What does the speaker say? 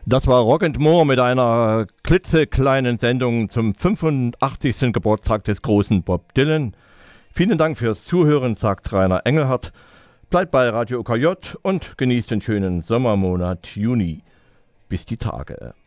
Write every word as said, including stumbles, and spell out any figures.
Das war Rock and More mit einer klitzekleinen Sendung zum fünfundachtzigsten Geburtstag des großen Bob Dylan. Vielen Dank fürs Zuhören, sagt Rainer Engelhardt. Bleibt bei Radio O K J und genießt den schönen Sommermonat Juni. Bis die Tage.